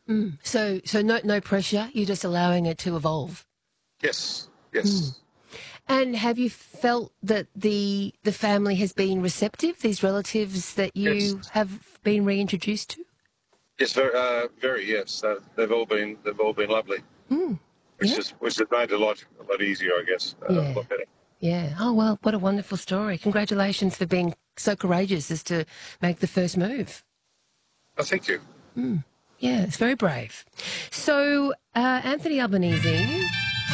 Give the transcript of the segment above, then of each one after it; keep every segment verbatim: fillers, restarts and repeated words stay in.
Mm. So, so no, no pressure. You're just allowing it to evolve. Yes, yes. Mm. And have you felt that the the family has been receptive? These relatives that you Yes. have been reintroduced to? Yes, very, uh, very yes. Uh, they've all been they've all been lovely, Mm. which Yeah. is which has made it a lot a lot easier, I guess, uh, a Yeah. lot better. Yeah. Oh, well, what a wonderful story. Congratulations for being so courageous as to make the first move. Oh, thank you. Mm. Yeah, it's very brave. So, uh, Anthony Albanese,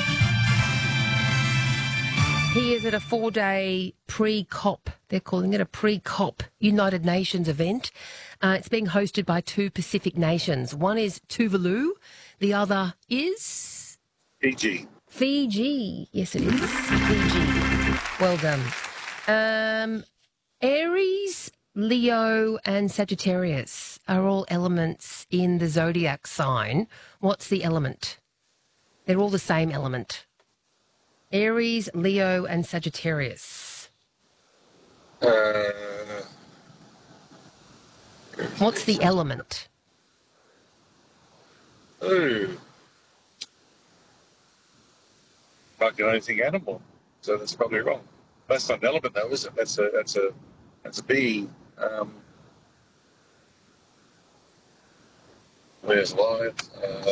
he is at a four-day pre-COP, they're calling it a pre-COP United Nations event. Uh, it's being hosted by two Pacific nations. One is Tuvalu, the other is... Fiji. Fiji. Yes, it is. Fiji. Well done. Um, Aries, Leo and Sagittarius are all elements in the zodiac sign. What's the element? They're all the same element. Aries, Leo and Sagittarius. Uh, What's the element? Ooh. I can only think animal, so that's probably wrong. That's not an element, though, is it? That's a that's a that's a being. Um, where's life? Uh,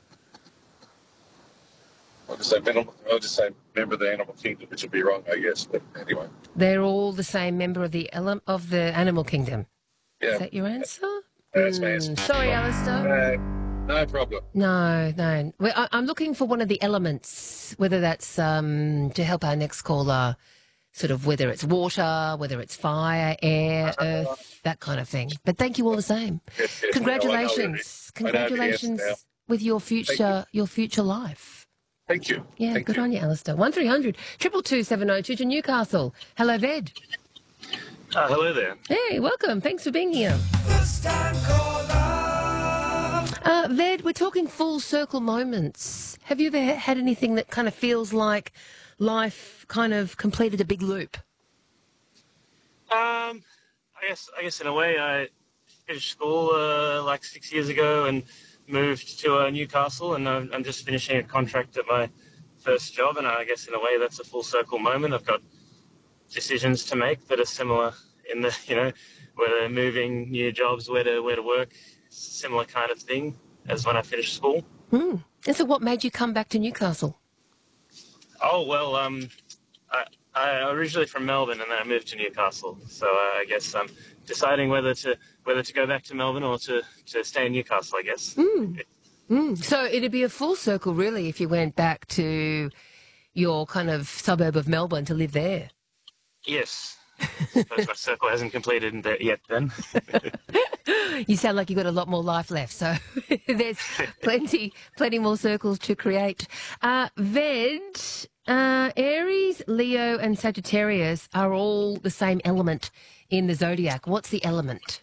I'll just say animal, I'll just say member of the animal kingdom, which would be wrong, I guess. But anyway. They're all the same member of the ele- of the animal kingdom. Yeah. Is that your answer? That's my answer. Mm, sorry, Alistair. Uh, no problem. No, no. Well, I, I'm looking for one of the elements, whether that's um, to help our next caller, sort of whether it's water, whether it's fire, air, earth, that kind of thing. But thank you all the same. Yes, yes, Congratulations. I know, I know, I know the answer Congratulations now. with your future, your future life. Thank you. Yeah, Thank good you. on you, Alistair. One three hundred triple two seven oh two to Newcastle. Hello, Ved. Uh, hello there. Hey, welcome. Thanks for being here. Uh, Ved, we're talking full circle moments. Have you ever had anything that kind of feels like life kind of completed a big loop? Um, I guess I guess in a way I finished school uh, like six years ago and moved to uh, Newcastle, and I'm, I'm just finishing a contract at my first job, and I guess in a way that's a full circle moment. I've got decisions to make that are similar in the, you know, whether moving, new jobs, where to where to work, similar kind of thing as when I finished school. Hmm. And so what made you come back to Newcastle? Oh, well, um, I, I originally from Melbourne, and then I moved to Newcastle. So uh, I guess I'm deciding whether to whether to go back to Melbourne or to, to stay in Newcastle, I guess. Mm. Mm. So it'd be a full circle, really, if you went back to your kind of suburb of Melbourne to live there. Yes. I suppose my circle hasn't completed in there yet then. You sound like you've got a lot more life left, so there's plenty, plenty more circles to create. Uh, Ved, uh, Aries, Leo and Sagittarius are all the same element in the zodiac. What's the element?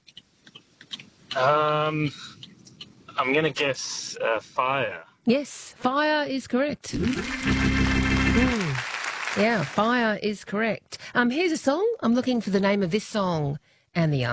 Um, I'm going to guess uh, fire. Yes, fire is correct. Mm. Yeah, fire is correct. Um, here's a song. I'm looking for the name of this song and the answer.